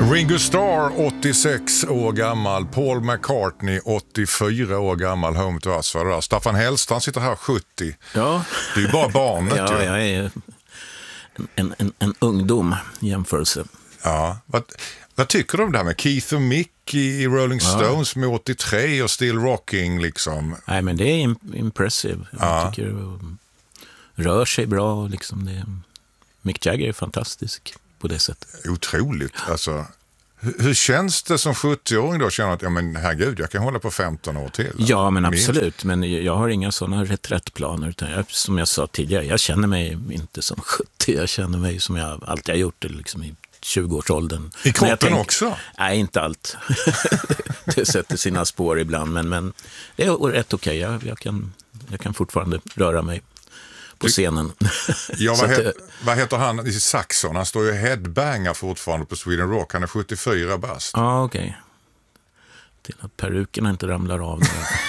Ringo Starr 86 år gammal, Paul McCartney 84 år gammal, Home to Us var det där. Staffan Hellstrand sitter här 70. Ja. Det är ju bara barnet. Ja, jag är en ungdom i jämförelse. Ja. Vad tycker du om det här med Keith och Mick i Rolling Stones med 83 och Still Rocking liksom? Nej, men det är impressive. Jag tycker det rör sig bra liksom. Mick Jagger är fantastisk på det sättet. Otroligt. Alltså, hur känns det som 70-åring då? Känner att, ja men herregud, jag kan hålla på 15 år till. Ja, men absolut. Men jag har inga sådana reträttplaner. Utan som jag sa tidigare, jag känner mig inte som 70. Jag känner mig som jag alltid har gjort liksom i 20-årsåldern. I kroppen också? Nej, inte allt. Det sätter sina spår ibland. Men det är rätt okej. Jag kan fortfarande röra mig på scenen. Ja, vad heter han i Saxon? Han står ju headbanger fortfarande på Sweden Rock. Han är 74 bast. Ja, okej. Till att perukerna inte ramlar av.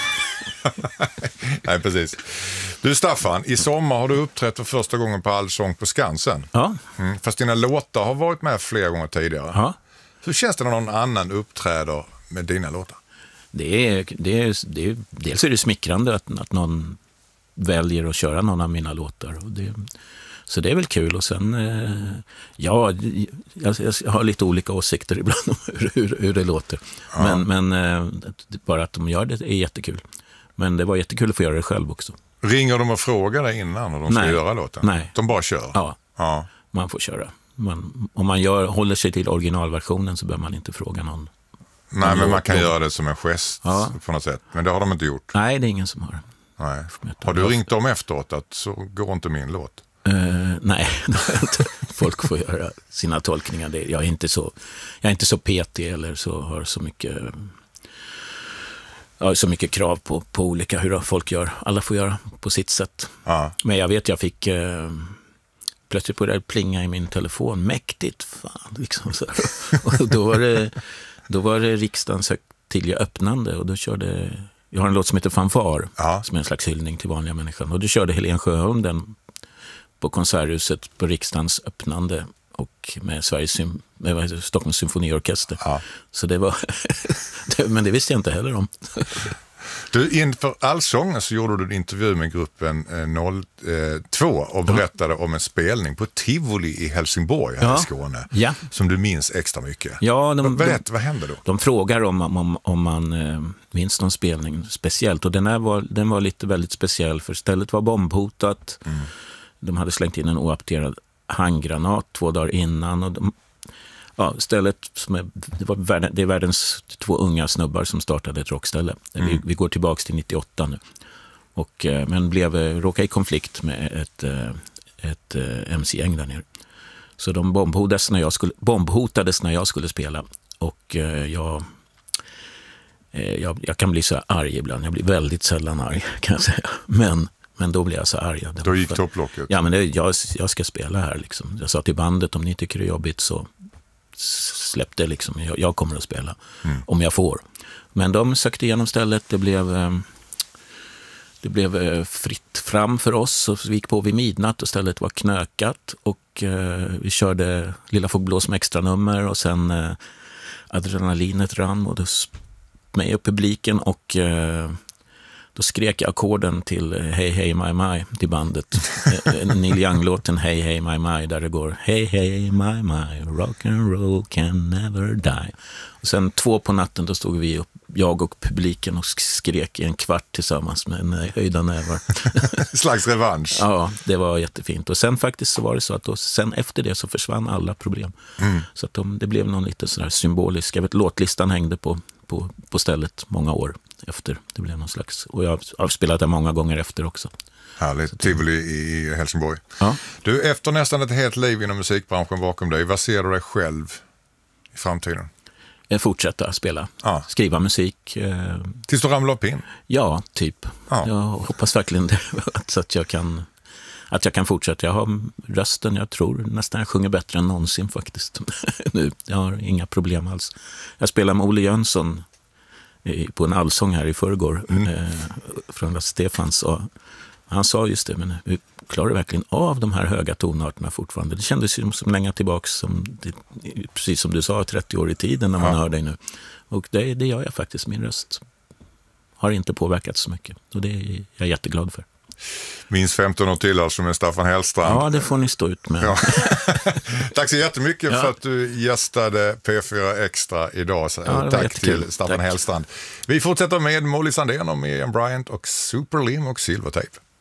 Nej, precis. Du Staffan, i sommar har du uppträtt för första gången på Allsång på Skansen. Ja. Fast dina låtar har varit med flera gånger tidigare. Ja. Hur känns det när någon annan uppträder med dina låtar? Dels är det smickrande att någon väljer att köra någon av mina låtar. Så det är väl kul. Och sen, jag har lite olika åsikter ibland om hur det låter. Ja. Men bara att de gör det är jättekul. Men det var jättekul att få göra det själv också. Ringer de och frågar dig innan när de ska göra låten? Nej. De bara kör? Ja. Man får köra. Om man håller sig till originalversionen så behöver man inte fråga någon. Nej, men man kan göra det som en gest på något sätt. Men det har de inte gjort? Nej, det är ingen som har. Nej. Har du ringt dem efteråt att så går inte min låt? Nej, folk får göra sina tolkningar. Jag är inte så petig eller så har så mycket krav på olika hur folk gör. Alla får göra på sitt sätt. Ja. Men jag vet, jag fick plötsligt började det plinga i min telefon. Mäktigt, fan. Liksom så. Och då var det riksdagens högtidliga öppnande och då körde... Jag har en låt som heter Fanfar, som är en slags hyllning till vanliga människan. Och då körde Helen Sjöholm den på Konserthuset på riksdagens öppnande och med Stockholms symfoniorkester. Ja. Så det var... men det visste jag inte heller om. Du, inför Allsången så gjorde du en intervju med gruppen 02 och berättade om en spelning på Tivoli i Helsingborg här i Skåne. Ja. Som du minns extra mycket. Ja, vad hände då? De frågar om man minns någon spelning speciellt. Och den var väldigt speciell för stället var bombhotat. Mm. De hade slängt in en oapterad handgranat 2 dagar innan och stället det är världens 2 unga snubbar som startade ett rockställe. Vi går tillbaks till 98 nu. Men råkade i konflikt med ett MC-gäng där nere. Så de bombhotades när jag skulle spela. Och jag kan bli så arg ibland. Jag blir väldigt sällan arg, kan jag säga. Men då blev jag så arg. Då gick topplocket. Ja, men jag ska spela här liksom. Jag sa till bandet, om ni tycker det är jobbigt så släpp det liksom. Jag kommer att spela om jag får. Men de sökte igenom stället. Det blev fritt fram för oss och vi gick på vid midnatt och stället var knökat och vi körde Lilla Fågelblå som extra nummer och sen adrenalinet rann och mig och publiken och då skrek jag ackorden till Hey Hey My My till bandet. Neil Young-låten Hey Hey My My där det går Hey Hey My My, rock and roll can never die. Och sen 2 på natten då stod vi upp, jag och publiken och skrek i 1 kvart tillsammans med höjda nävar. Slags revansch. Ja, det var jättefint. Och sen faktiskt så var det så att sen efter det så försvann alla problem. Så att det blev någon lite sådär symbolisk, jag vet låtlistan hängde på stället många år efter. Det blev någon slags, och jag har spelat det många gånger efter också. Härligt, Tivoli i Helsingborg. Ja. Du, efter nästan ett helt liv inom musikbranschen bakom dig, vad ser du dig själv i framtiden? Fortsätta spela, skriva musik. Tills du ramlar upp in? Ja, typ. Ja. Jag hoppas verkligen det, så att jag kan fortsätta. Jag har rösten, jag tror nästan jag sjunger bättre än någonsin faktiskt. Nu, jag har inga problem alls. Jag spelar med Olle Jönsson på en allsång här i förrgår från Stefans och Han sa just det, men vi klarar verkligen av de här höga tonarterna fortfarande. Det kändes ju som länge tillbaka, precis som du sa, 30 år i tiden när man hör dig nu. Och det gör jag faktiskt. Min röst har inte påverkats så mycket. Och det är jag jätteglad för. Minst 15 år till alltså med Staffan Hellstrand. Ja, det får ni stå ut med. Ja. Tack så jättemycket för att du gästade P4 Extra idag. Tack till Staffan Hellstrand. Vi fortsätter med Molly Sandén och Miriam Bryant och Superlim och Silvertape.